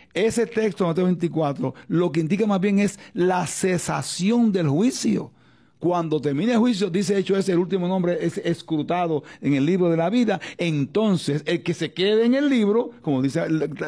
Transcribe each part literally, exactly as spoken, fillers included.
ese texto, Mateo veinticuatro, lo que indica más bien es la cesación del juicio. Cuando termine el juicio, dice hecho ese, el último nombre es escrutado en el libro de la vida, entonces el que se quede en el libro, como dice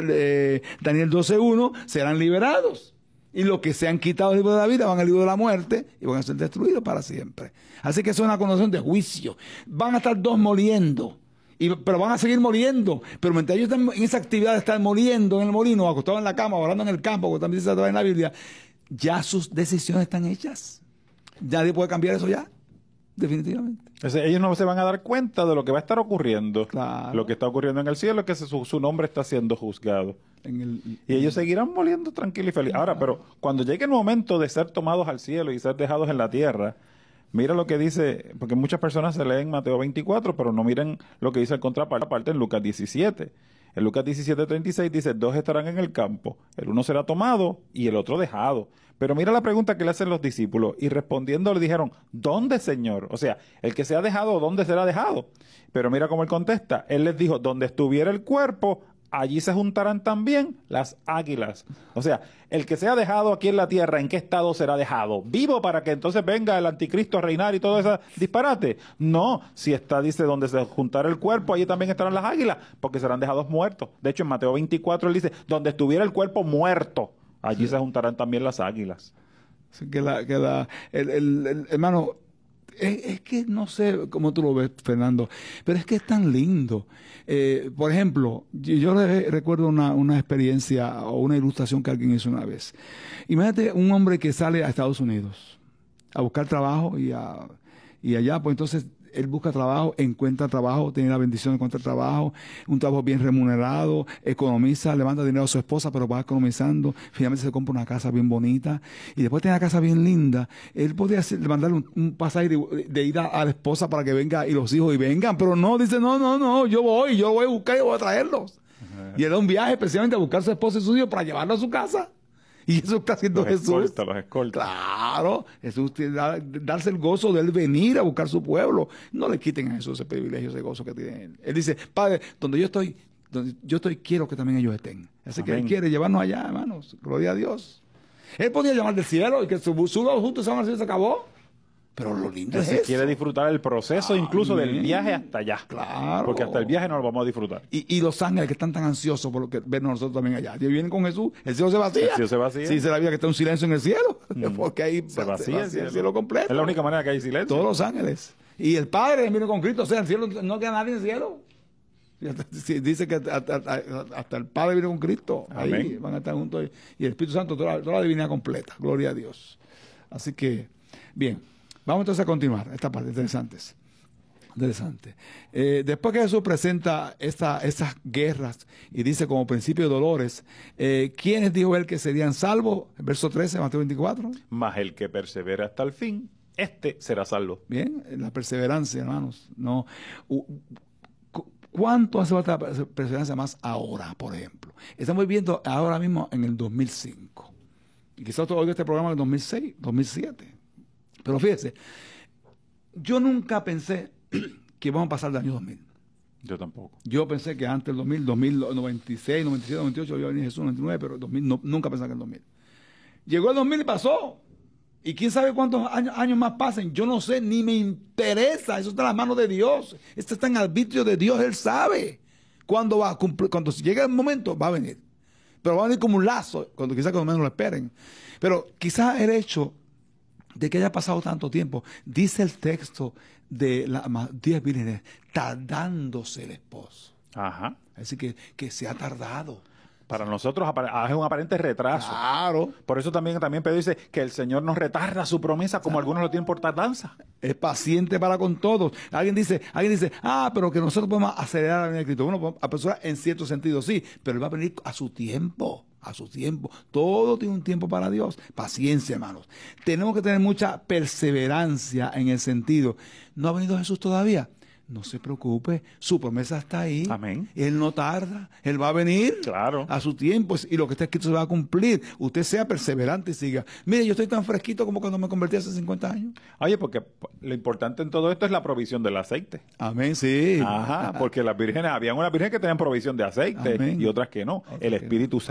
eh, Daniel doce uno, serán liberados. Y los que se han quitado del libro de la vida van al libro de la muerte y van a ser destruidos para siempre. Así que eso es una connotación de juicio. Van a estar dos moliendo. Y, pero van a seguir moliendo. Pero mientras ellos están en esa actividad de estar moliendo en el molino, acostados en la cama, orando en el campo, como también dice en la Biblia, ya sus decisiones están hechas. Nadie puede cambiar eso ya, definitivamente. O sea, ellos no se van a dar cuenta de lo que va a estar ocurriendo. Claro. Lo que está ocurriendo en el cielo es que su, su nombre está siendo juzgado. En el, y ellos seguirán moliendo tranquilos y felices. Ahora, pero cuando llegue el momento de ser tomados al cielo y ser dejados en la tierra, mira lo que dice, porque muchas personas se leen Mateo veinticuatro, pero no miren lo que dice el contraparte en Lucas diecisiete. En Lucas diecisiete treinta y seis dice, dos estarán en el campo, el uno será tomado y el otro dejado. Pero mira la pregunta que le hacen los discípulos, y respondiendo le dijeron, ¿dónde, Señor? O sea, el que sea dejado, ¿dónde será dejado? Pero mira cómo él contesta, él les dijo, donde estuviera el cuerpo, allí se juntarán también las águilas. O sea, el que sea dejado aquí en la tierra, ¿en qué estado será dejado? ¿Vivo para que entonces venga el anticristo a reinar y todo ese disparate? No, si está, dice, donde se juntará el cuerpo, allí también estarán las águilas, porque serán dejados muertos. De hecho, en Mateo veinticuatro él dice, donde estuviera el cuerpo muerto, allí sí se juntarán también las águilas. Así que la, que la, el, el, el hermano, Es, es que no sé cómo tú lo ves, Fernando, pero es que es tan lindo. Eh, por ejemplo, yo, yo re, recuerdo una, una experiencia o una ilustración que alguien hizo una vez. Imagínate un hombre que sale a Estados Unidos a buscar trabajo y, a, y allá, pues entonces él busca trabajo, encuentra trabajo, tiene la bendición de encontrar trabajo, un trabajo bien remunerado, economiza, levanta dinero a su esposa, pero va economizando, finalmente se compra una casa bien bonita, y después tiene una casa bien linda. Él podría hacer, mandarle un, un pasaje de, de ida a la esposa para que venga y los hijos y vengan, pero no, dice, no, no, no, yo voy, yo voy a buscar y voy a traerlos. Uh-huh. Y él da un viaje especialmente a buscar a su esposa y sus hijos para llevarlos a su casa. Y eso está haciendo los Jesús. Escolta, los escolta. Claro, Jesús tiene da, darse el gozo de él venir a buscar su pueblo. No le quiten a Jesús ese privilegio, ese gozo que tiene él. Él dice, Padre, donde yo estoy, donde yo estoy, quiero que también ellos estén. Así Amén. Que él quiere llevarnos allá, hermanos. Gloria a Dios. Él podía llamar del cielo y que su suba juntos se cielo se acabó. Pero lo lindo es eso. eso. Quiere disfrutar el proceso, Amén. Incluso del viaje hasta allá. Claro. Porque hasta el viaje no lo vamos a disfrutar. Y, y los ángeles que están tan ansiosos por lo que vernos nosotros también allá. Ellos vienen con Jesús, el cielo se vacía. El cielo se vacía. Sí, se la vida que está un silencio en el cielo. Mm. Porque ahí se vacía, se vacía el cielo. el cielo completo. Es la única manera que hay silencio. Todos los ángeles. Y el Padre viene con Cristo. O sea, el cielo no queda nadie en el cielo. Dice que hasta, hasta, hasta el Padre viene con Cristo. Amén. Ahí van a estar juntos. Y el Espíritu Santo, toda la, toda la divinidad completa. Gloria a Dios. Así que, bien. Vamos entonces a continuar esta parte, interesante. Interesante. Eh, después que Jesús presenta esta, estas guerras y dice como principio de dolores, eh, ¿quiénes dijo él que serían salvos? Verso trece, Mateo veinticuatro. Mas el que persevera hasta el fin, este será salvo. Bien, la perseverancia, hermanos. No, uh, ¿cuánto hace falta perseverancia más ahora, por ejemplo? Estamos viviendo ahora mismo en el dos mil cinco. Y quizás todo este programa en el dos mil seis, dos mil siete. Pero fíjese, yo nunca pensé que íbamos a pasar del año dos mil. Yo tampoco. Yo pensé que antes del dos mil, dos mil noventa y seis, noventa y siete, noventa y ocho, iba a venir Jesús, noventa y nueve, pero el dos mil no, nunca pensé que el dos mil. Llegó el dos mil y pasó. Y quién sabe cuántos años, años más pasen. Yo no sé, ni me interesa. Eso está en las manos de Dios. Esto está en arbitrio de Dios. Él sabe cuándo va a cumplir. Cuando llegue el momento, va a venir. Pero va a venir como un lazo, cuando quizás cuando menos lo esperen. Pero quizás el hecho de que haya pasado tanto tiempo, dice el texto de las diez vírgenes, tardándose el esposo. Ajá. Así que, que se ha tardado. Para nosotros es un aparente retraso. Claro. Por eso también, también Pedro dice que el Señor nos retarda su promesa, como claro. Algunos lo tienen por tardanza. Es paciente para con todos. Alguien dice, alguien dice, ah, pero que nosotros podemos acelerar la venida de Cristo. Bueno, podemos apresurar en cierto sentido, sí, pero Él va a venir a su tiempo. A su tiempo. Todo tiene un tiempo para Dios. Paciencia, hermanos. Tenemos que tener mucha perseverancia en el sentido. ¿No ha venido Jesús todavía? No se preocupe, su promesa está ahí. Amén. Él no tarda, Él va a venir claro. a su tiempo y lo que está escrito se va a cumplir. Usted sea perseverante y siga. Mire, yo estoy tan fresquito como cuando me convertí hace cincuenta años. Oye, porque lo importante en todo esto es la provisión del aceite. Amén, sí. Ajá, porque las vírgenes, habían unas vírgenes que tenían provisión de aceite. Amén. Y otras que no. Otra El Espíritu Santo